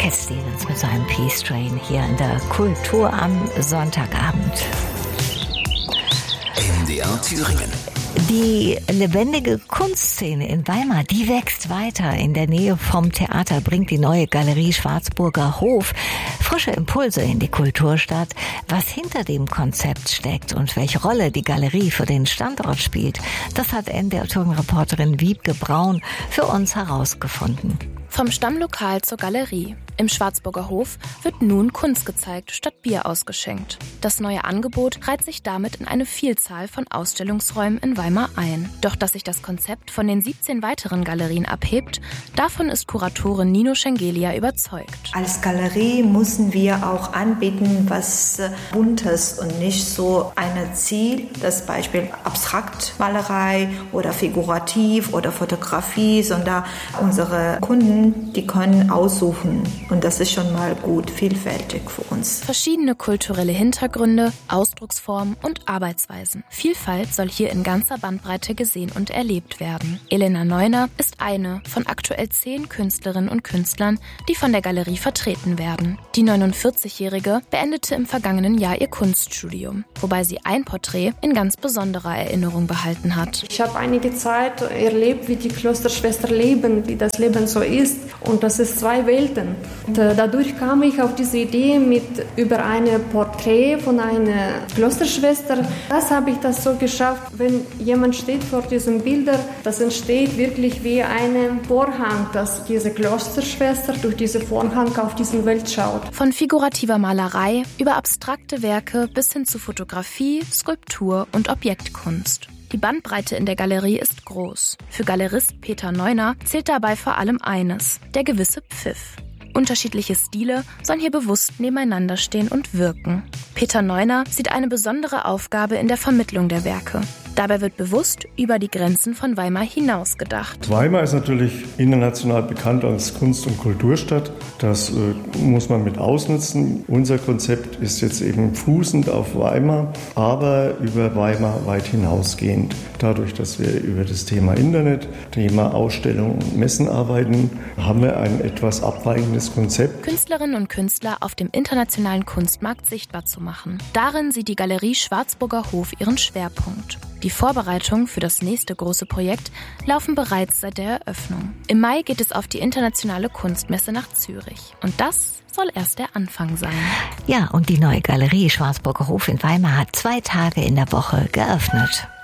Cat Stevens mit seinem Peace Train hier in der Kultur am Sonntagabend. MDR Thüringen. Die lebendige Kunstszene in Weimar, die wächst weiter. In der Nähe vom Theater bringt die neue Galerie Schwarzburger Hof frische Impulse in die Kulturstadt. Was hinter dem Konzept steckt und welche Rolle die Galerie für den Standort spielt, das hat NDR-Thüringen-Reporterin Wiebke Braun für uns herausgefunden. Vom Stammlokal zur Galerie. Im Schwarzburger Hof wird nun Kunst gezeigt, statt Bier ausgeschenkt. Das neue Angebot reiht sich damit in eine Vielzahl von Ausstellungsräumen in Weimar ein. Doch dass sich das Konzept von den 17 weiteren Galerien abhebt, davon ist Kuratorin Nino Schengelia überzeugt. Als Galerie müssen wir auch anbieten, was Buntes und nicht so ein Ziel, das Beispiel Abstraktmalerei oder Figurativ oder Fotografie, sondern unsere Kunden, die können aussuchen. Und das ist schon mal gut, vielfältig für uns. Verschiedene kulturelle Hintergründe, Ausdrucksformen und Arbeitsweisen. Vielfalt soll hier in ganzer Bandbreite gesehen und erlebt werden. Elena Neuner ist eine von aktuell 10 Künstlerinnen und Künstlern, die von der Galerie vertreten werden. Die 49-Jährige beendete im vergangenen Jahr ihr Kunststudium, wobei sie ein Porträt in ganz besonderer Erinnerung behalten hat. Ich habe einige Zeit erlebt, wie die Klosterschwestern leben, wie das Leben so ist. Und das ist 2 Welten. Und dadurch kam ich auf diese Idee über ein Porträt von einer Klosterschwester. Das habe ich das so geschafft, wenn jemand steht vor diesen Bildern, das entsteht wirklich wie ein Vorhang, dass diese Klosterschwester durch diesen Vorhang auf diese Welt schaut. Von figurativer Malerei über abstrakte Werke bis hin zu Fotografie, Skulptur und Objektkunst. Die Bandbreite in der Galerie ist groß. Für Galerist Peter Neuner zählt dabei vor allem eines, der gewisse Pfiff. Unterschiedliche Stile sollen hier bewusst nebeneinander stehen und wirken. Peter Neuner sieht eine besondere Aufgabe in der Vermittlung der Werke. Dabei wird bewusst über die Grenzen von Weimar hinaus gedacht. Weimar ist natürlich international bekannt als Kunst- und Kulturstadt. Das muss man mit ausnutzen. Unser Konzept ist jetzt eben fußend auf Weimar, aber über Weimar weit hinausgehend. Dadurch, dass wir über das Thema Internet, Thema Ausstellungen und Messen arbeiten, haben wir ein etwas abweichendes Konzept. Künstlerinnen und Künstler auf dem internationalen Kunstmarkt sichtbar zu machen. Darin sieht die Galerie Schwarzburger Hof ihren Schwerpunkt. Die Vorbereitungen für das nächste große Projekt laufen bereits seit der Eröffnung. Im Mai geht es auf die internationale Kunstmesse nach Zürich. Und das soll erst der Anfang sein. Ja, und die neue Galerie Schwarzburger Hof in Weimar hat 2 Tage in der Woche geöffnet.